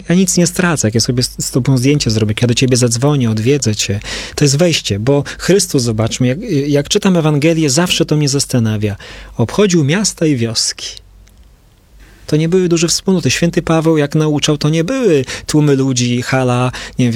ja nic nie stracę, jak ja sobie z tobą zdjęcie zrobię, jak ja do ciebie zadzwonię, odwiedzę cię. To jest wejście, bo Chrystus, zobaczmy, jak czytam Ewangelię, zawsze to mnie zastanawia. Obchodził miasta i wioski. To nie były duże wspólnoty. Święty Paweł, jak nauczał, to nie były tłumy ludzi, hala, nie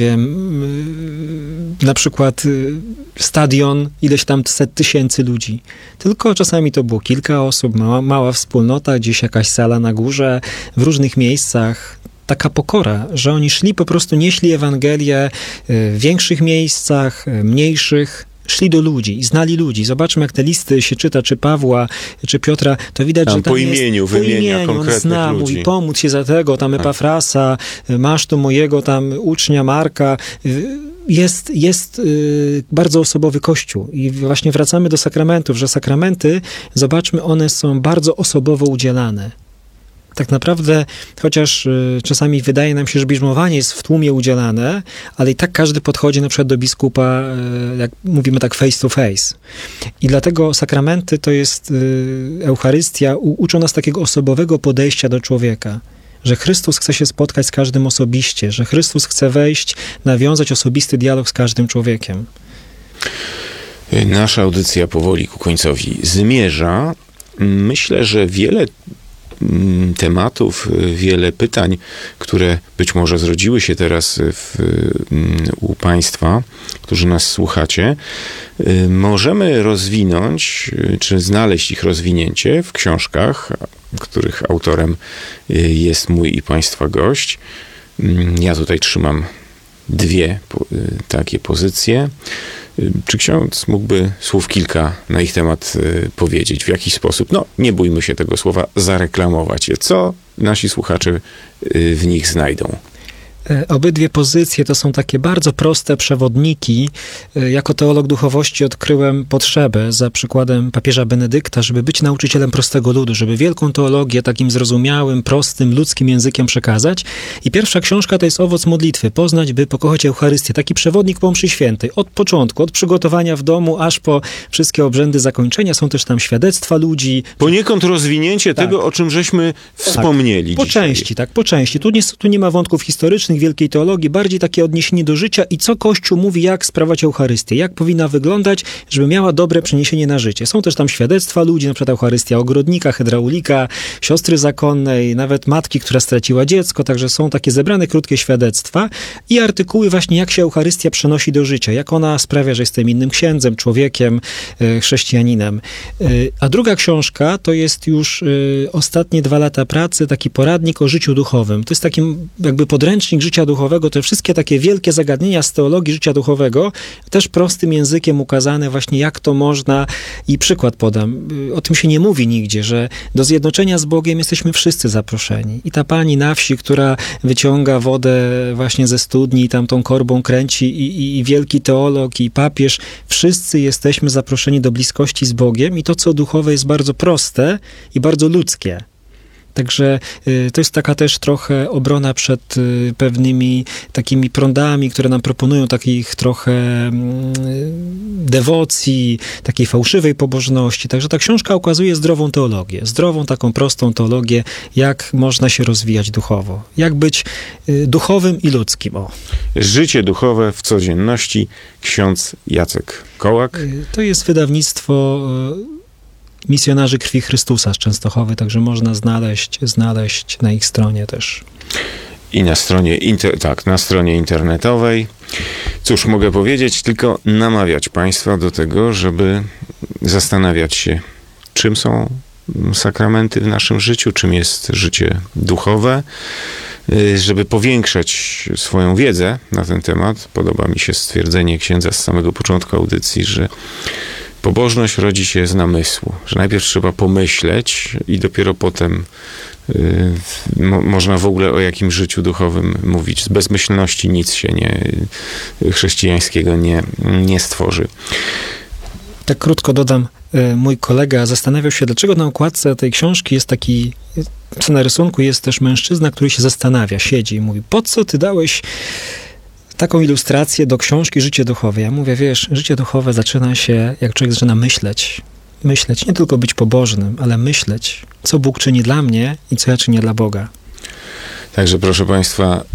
wiem, na przykład stadion, ileś tam set tysięcy ludzi. Tylko czasami to było kilka osób, mała wspólnota, gdzieś jakaś sala na górze, w różnych miejscach. Taka pokora, że oni szli, po prostu nieśli Ewangelię w większych miejscach, mniejszych, szli do ludzi i znali ludzi. Zobaczmy, jak te listy się czyta, czy Pawła, czy Piotra, to widać, tam że tam po imieniu wymienia konkretnych on zna, ludzi. mówi, pomóc się za tego, tam Epafrasa, masz tu mojego tam ucznia Marka. Jest bardzo osobowy Kościół i właśnie wracamy do sakramentów, że sakramenty, zobaczmy, one są bardzo osobowo udzielane. Tak naprawdę, chociaż czasami wydaje nam się, że bierzmowanie jest w tłumie udzielane, ale i tak każdy podchodzi na przykład do biskupa, jak mówimy tak face to face. I dlatego sakramenty to jest Eucharystia, uczą nas takiego osobowego podejścia do człowieka. Że Chrystus chce się spotkać z każdym osobiście, że Chrystus chce wejść, nawiązać osobisty dialog z każdym człowiekiem. Nasza audycja powoli ku końcowi zmierza. Myślę, że wiele tematów, wiele pytań, które być może zrodziły się teraz u Państwa, którzy nas słuchacie, możemy rozwinąć, czy znaleźć ich rozwinięcie w książkach, których autorem jest mój i Państwa gość. Ja tutaj trzymam dwie takie pozycje. Czy ksiądz mógłby słów kilka na ich temat powiedzieć? W jaki sposób? No, nie bójmy się tego słowa, zareklamować je. Co nasi słuchacze w nich znajdą? Obydwie pozycje to są takie bardzo proste przewodniki. Jako teolog duchowości odkryłem potrzebę, za przykładem papieża Benedykta, żeby być nauczycielem prostego ludu, żeby wielką teologię takim zrozumiałym, prostym, ludzkim językiem przekazać. I pierwsza książka to jest Owoc modlitwy. Poznać, by pokochać Eucharystię. Taki przewodnik po mszy świętej. Od początku, od przygotowania w domu, aż po wszystkie obrzędy zakończenia. Są też tam świadectwa ludzi. Poniekąd rozwinięcie tego, o czym żeśmy wspomnieli po dzisiaj. części, tak, po części. Tu nie ma wątków historycznych, wielkiej teologii, bardziej takie odniesienie do życia i co Kościół mówi, jak sprawować Eucharystię, jak powinna wyglądać, żeby miała dobre przeniesienie na życie. Są też tam świadectwa ludzi, na przykład Eucharystia ogrodnika, hydraulika, siostry zakonnej, nawet matki, która straciła dziecko, także są takie zebrane krótkie świadectwa i artykuły właśnie, jak się Eucharystia przenosi do życia, jak ona sprawia, że jestem innym księdzem, człowiekiem, chrześcijaninem. A druga książka to jest już ostatnie 2 lata pracy, taki poradnik o życiu duchowym. To jest taki jakby podręcznik życia duchowego, te wszystkie takie wielkie zagadnienia z teologii życia duchowego, też prostym językiem ukazane właśnie, jak to można, i przykład podam. O tym się nie mówi nigdzie, że do zjednoczenia z Bogiem jesteśmy wszyscy zaproszeni. I ta pani na wsi, która wyciąga wodę właśnie ze studni i tam tą korbą kręci i wielki teolog i papież, wszyscy jesteśmy zaproszeni do bliskości z Bogiem i to, co duchowe, jest bardzo proste i bardzo ludzkie. Także to jest taka też trochę obrona przed pewnymi takimi prądami, które nam proponują takich trochę dewocji, takiej fałszywej pobożności. Także ta książka ukazuje zdrową teologię, zdrową, taką prostą teologię, jak można się rozwijać duchowo, jak być duchowym i ludzkim. O. Życie duchowe w codzienności. Ksiądz Jacek Kołak. To jest wydawnictwo Misjonarzy Krwi Chrystusa z Częstochowy, także można znaleźć na ich stronie też. I na stronie, na stronie internetowej. Cóż, mogę powiedzieć, tylko namawiać Państwa do tego, żeby zastanawiać się, czym są sakramenty w naszym życiu, czym jest życie duchowe, żeby powiększać swoją wiedzę na ten temat. Podoba mi się stwierdzenie księdza z samego początku audycji, że pobożność rodzi się z namysłu, że najpierw trzeba pomyśleć i dopiero potem można w ogóle o jakim życiu duchowym mówić. Z bezmyślności nic się chrześcijańskiego nie stworzy. Tak krótko dodam, mój kolega zastanawiał się, dlaczego na okładce tej książki jest taki, co na rysunku jest też mężczyzna, który się zastanawia, siedzi i mówi, po co ty dałeś taką ilustrację do książki Życie duchowe? Ja mówię, wiesz, życie duchowe zaczyna się, jak człowiek zaczyna myśleć. Myśleć, nie tylko być pobożnym, ale myśleć, co Bóg czyni dla mnie i co ja czynię dla Boga. Także proszę Państwa,